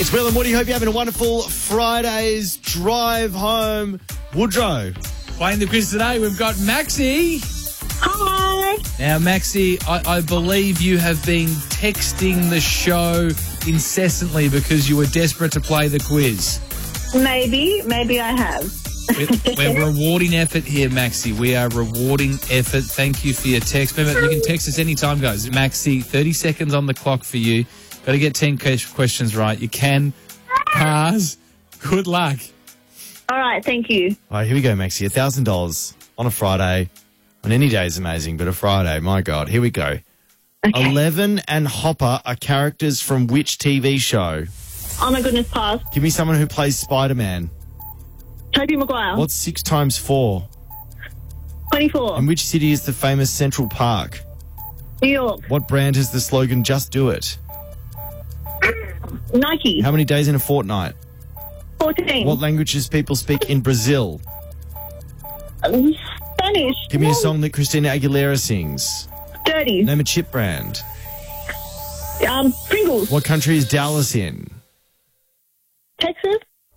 It's Will and Woody. Hope you're having a wonderful Friday's drive home. Woodrow. Playing the quiz today, we've got Maxie. Hi. Now, Maxie, I believe you have been texting the show incessantly because you were desperate to play the quiz. Maybe I have. We're rewarding effort here, Maxie. We are rewarding effort. Thank you for your text. Remember, you can text us anytime, guys. Maxie, 30 seconds on the clock for you. Got to get 10 questions right. You can pass. Good luck. All right, thank you. All right, here we go, Maxie. $1,000 on a Friday. On any day is amazing, but a Friday, my God. Here we go. Okay. Eleven and Hopper are characters from which TV show? Oh my goodness, pass. Give me someone who plays Spider-Man. Tobey Maguire. What's 6 times 4? 24. In which city is the famous Central Park? New York. What brand has the slogan Just Do It? Nike. How many days in a fortnight? 14. What languages people speak in Brazil? Spanish. Give me a song that Christina Aguilera sings. 30. Name a chip brand. Pringles. What country is Dallas in? Texas.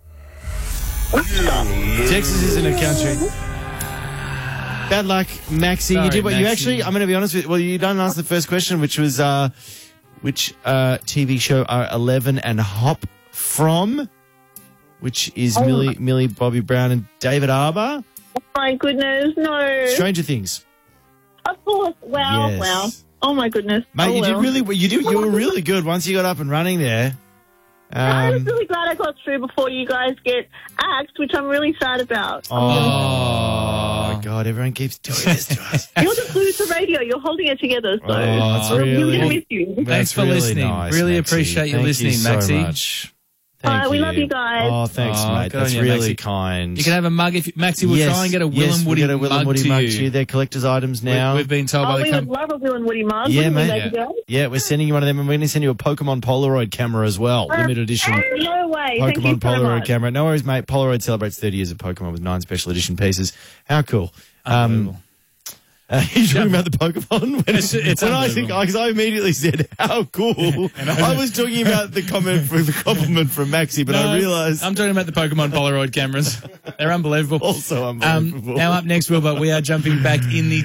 Texas isn't a country. Bad luck, Maxie. Sorry, you did what you Maxie. actually. I'm going to be honest with you. Well, you don't answer the first question, which was which TV show are 11 and Hop from? Which is Millie Bobby Brown and David Arbor. Oh my goodness, no. Stranger Things. Of course. Wow, Yes. wow. Oh my goodness. Mate, you Oh, were really good once you got up and running there. I was really glad I got through before you guys get axed, which I'm really sad about. Oh, God, everyone keeps doing this to us. You're the glue to radio. You're holding it together. So that's I'm really- going to miss you. Thanks That's for really listening. nice, Really Maxie. appreciate you Thank listening, so Maxie. much. Thank We love you guys. Oh, thanks, Oh, mate. good That's on you, really Maxie. kind. You can have a mug if Maxie will try and get a Will and Woody we'll get a Will and mug Woody to mug you. to you. They're collector's items now. We've been told by the We would company. love a Will and Woody mug. Yeah, wouldn't we, mate. baby girl? Yeah, we're sending you one of them, and we're going to send you a Pokemon Polaroid camera as well. Limited edition No way. Thank you Pokemon so Polaroid much. camera. No worries, mate. Polaroid celebrates 30 years of Pokemon with 9 special edition pieces. How cool. Unbelievable. You're talking about the Pokemon? It's Because I immediately said, how cool. I was talking about the compliment from Maxie, but I realised I'm talking about the Pokemon Polaroid cameras. They're unbelievable. also unbelievable. Now up next, Wilbur, we are jumping back in the